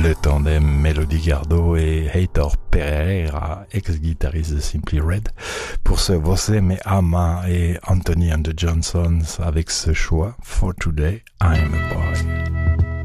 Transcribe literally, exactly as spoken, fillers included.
le tandem Melody Gardot et Heitor Pereira, ex-guitariste de Simply Red, pour ce Você Me Ama et Anthony and the Johnsons avec ce choix For Today I'm a Boy.